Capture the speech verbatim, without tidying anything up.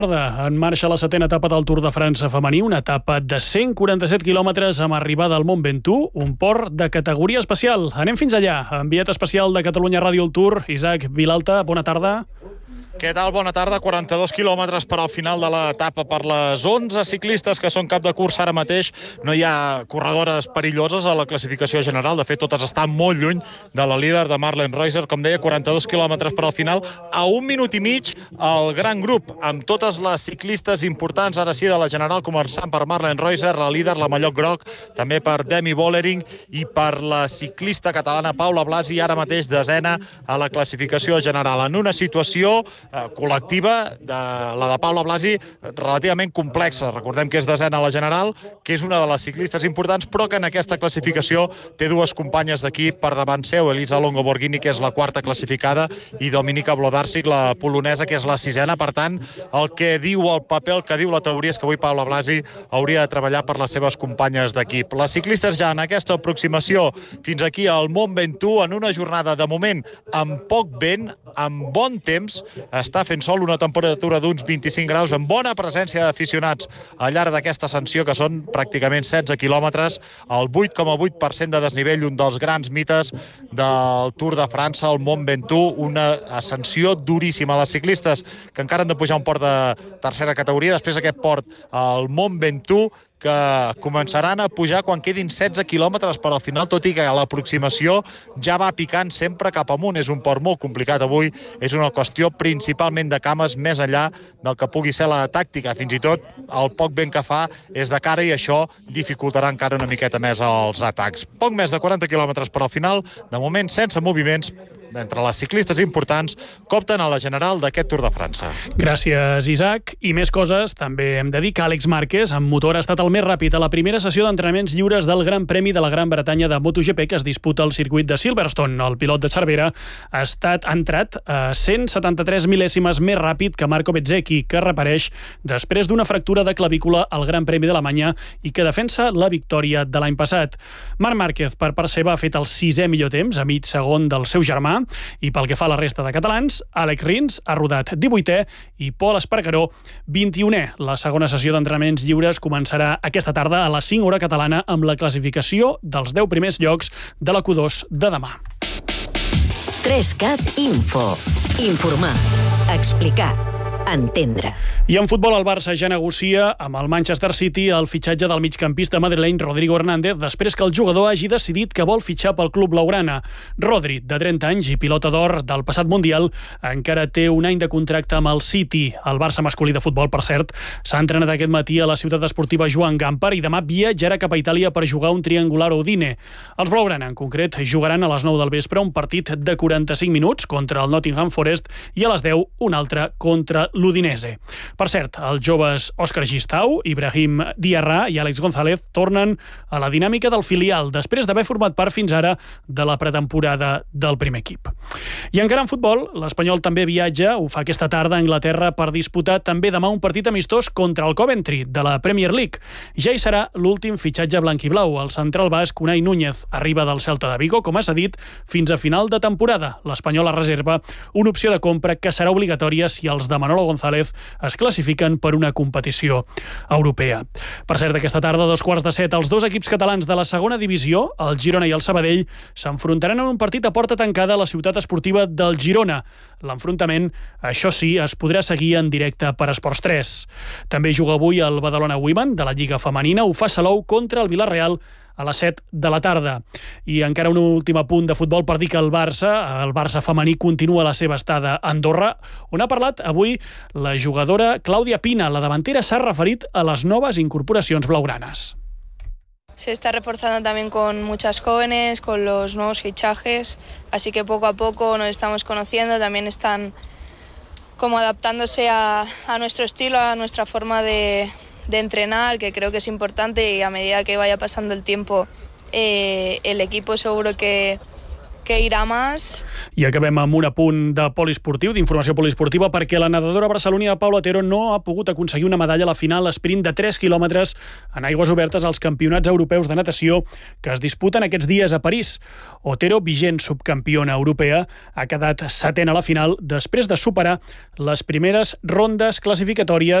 En marxa la setena etapa del Tour de França femení, una etapa de cent quaranta-set quilòmetres amb arribada al Mont Ventoux, un port de categoria especial. Anem fins allà, enviat especial de Catalunya Ràdio al Tour. Isaac Vilalta, bona tarda. Què tal? Bona tarda. quaranta-dos quilòmetres per al final de l'etapa per les onze ciclistes que són cap de cursa ara mateix. No hi ha corredores perilloses a la classificació general. De fet, totes estan molt lluny de la líder de Marlen Reusser. Com deia, quaranta-dos quilòmetres per al final. A un minut i mig, el gran grup, amb totes les ciclistes importants, ara sí, de la general, començant per Marlen Reusser, la líder, la mallot groc, també per Demi Vollering i per la ciclista catalana Paula Blasi, ara mateix desena a la classificació general. En una situació col·lectiva, de, la de Paula Blasi, relativament complexa. Recordem que és desena a la general, que és una de les ciclistes importants, però que en aquesta classificació té dues companyes d'equip per davant seu, Elisa Longo Borghini, que és la quarta classificada, i Dominika Wlodarczyk, la polonesa, que és la sisena. Per tant, el que diu el paper, el que diu la teoria, és que avui Paula Blasi hauria de treballar per les seves companyes d'equip. Les ciclistes ja en aquesta aproximació fins aquí al Mont Ventoux, en una jornada de moment amb poc vent, amb bon temps, està fent sol, una temperatura d'uns vint-i-cinc graus, amb bona presència d'aficionats al llarg d'aquesta ascensió, que són pràcticament setze quilòmetres, el vuit coma vuit per cent de desnivell, un dels grans mites del Tour de França, el Mont Ventoux, una ascensió duríssima. Les ciclistes que encara han de pujar un port de tercera categoria, després aquest port, el Mont Ventoux, que començaran a pujar quan quedin setze quilòmetres per al final, tot i que l'aproximació ja va picant sempre cap amunt. És un port molt complicat avui, és una qüestió principalment de cames, més enllà del que pugui ser la tàctica. Fins i tot el poc vent que fa és de cara i això dificultarà encara una miqueta més els atacs. Poc més de quaranta quilòmetres per al final, de moment sense moviments d'entre les ciclistes importants que opten a la general d'aquest Tour de França. Gràcies, Isaac. I més coses, també hem de dir que Àlex Márquez, amb motor, ha estat el més ràpid a la primera sessió d'entrenaments lliures del Gran Premi de la Gran Bretanya de MotoGP, que es disputa al circuit de Silverstone. El pilot de Cervera ha estat entrat a cent setanta-tres mil·lèsimes més ràpid que Marco Bezzecchi, que repareix després d'una fractura de clavícula al Gran Premi d'Alemanya i que defensa la victòria de l'any passat. Marc Márquez, per part seva, ha fet el sisè millor temps, a mig segon del seu germà. I pel que fa a la resta de catalans, Àlex Rins ha rodat divuitè i Pol Espargaró vint-i-unè. La segona sessió d'entrenaments lliures començarà aquesta tarda a la cinc hora catalana amb la classificació dels deu primers llocs de la Q dos de demà. tres cat Info. Informar, explicar, entendre. I en futbol, el Barça ja negocia amb el Manchester City el fitxatge del migcampista madrileny Rodrigo Hernández després que el jugador hagi decidit que vol fitxar pel club blaugrana. Rodri, de trenta anys i pilota d'or del passat Mundial, encara té un any de contracte amb el City. El Barça masculí de futbol, per cert, s'ha entrenat aquest matí a la ciutat esportiva Joan Gamper i demà viatjarà cap a Itàlia per jugar un triangular a Udine. Els blaugrana, en concret, jugaran a les nou del vespre un partit de quaranta-cinc minuts contra el Nottingham Forest i a les deu un altre contra l'Udinese. Per cert, els joves Òscar Gistau, Ibrahim Diarra i Àlex González tornen a la dinàmica del filial després d'haver format part fins ara de la pretemporada del primer equip. I encara en futbol, l'Espanyol també viatja, ho fa aquesta tarda a Anglaterra per disputar també demà un partit amistós contra el Coventry de la Premier League. Ja hi serà l'últim fitxatge blanquiblau. El central basc Unai Núñez arriba del Celta de Vigo, com s'ha dit, fins a final de temporada. L'Espanyol es reserva una opció de compra que serà obligatòria si els de Manolo González es classifiquen per una competició europea. Per cert, aquesta tarda, a dos quarts de set, els dos equips catalans de la segona divisió, el Girona i el Sabadell, s'enfrontaran en un partit a porta tancada a la ciutat esportiva del Girona. L'enfrontament, això sí, es podrà seguir en directe per Esports tres. També juga avui el Badalona Women de la Lliga Femenina, ho fa Salou contra el Villarreal a les set de la tarda. I encara un últim apunt de futbol per dir que el Barça, el Barça femení, continua la seva estada a Andorra, on ha parlat avui la jugadora Clàudia Pina. La davantera s'ha referit a les noves incorporacions blaugranes. Se está reforzando también con muchas jóvenes, con los nuevos fichajes, así que poco a poco nos estamos conociendo, también están como adaptándose a, a nuestro estilo, a nuestra forma de, de entrenar, que creo que es importante, y a medida que vaya pasando el tiempo eh, el equipo seguro que, que ir a más. I acabem amb un apunt de poliesportiu, d'informació poliesportiva, perquè la nedadora barcelonina Paula Otero no ha pogut aconseguir una medalla a la final esprint de tres quilòmetres en aigües obertes als campionats europeus de natació que es disputen aquests dies a París. Otero, vigent subcampiona europea, ha quedat setena a la final després de superar les primeres rondes classificatòries